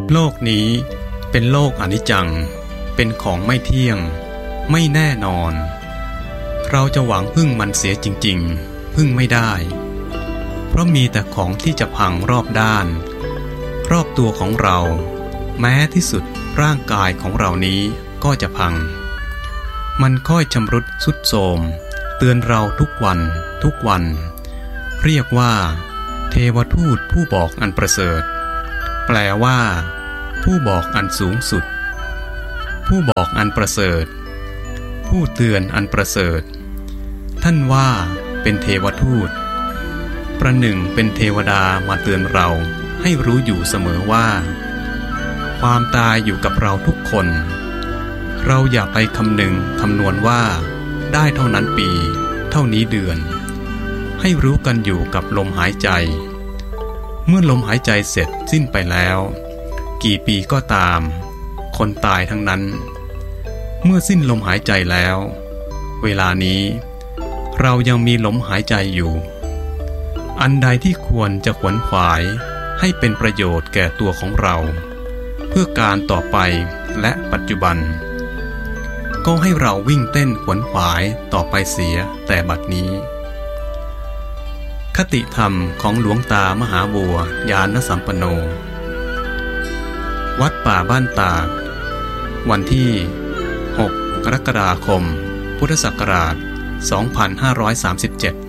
โลกนี้เป็นโลกอนิจจังเป็นของไม่เที่ยงไม่แน่นอนเราจะหวังพึ่งมันเสียจริงๆพึ่งไม่ได้เพราะมีแต่ของที่จะพังรอบด้านรอบตัวของเราแม้ที่สุดร่างกายของเรานี้ก็จะพังมันค่อยชำรุดทรุดโทรมเตือนเราทุกวันทุกวันเรียกว่าเทวทูตผู้บอกอันประเสริฐแปลว่าผู้บอกอันสูงสุดผู้บอกอันประเสริฐผู้เตือนอันประเสริฐท่านว่าเป็นเทวทูตประหนึ่งเป็นเทวดามาเตือนเราให้รู้อยู่เสมอว่าความตายอยู่กับเราทุกคนเราอย่าไปคำนึงคำนวณว่าได้เท่านั้นปีเท่านี้เดือนให้รู้กันอยู่กับลมหายใจเมื่อลมหายใจเสร็จสิ้นไปแล้วกี่ปีก็ตามคนตายทั้งนั้นเมื่อสิ้นลมหายใจแล้วเวลานี้เรายังมีลมหายใจอยู่อันใดที่ควรจะขวนขวายให้เป็นประโยชน์แก่ตัวของเราเพื่อการต่อไปและปัจจุบันก็ให้เราวิ่งเต้นขวนขวายต่อไปเสียแต่บัดนี้คติธรรมของหลวงตามหาบัวญาณสัมปันโนวัดป่าบ้านตากวันที่6 กรกฎาคมพุทธศักราช 2537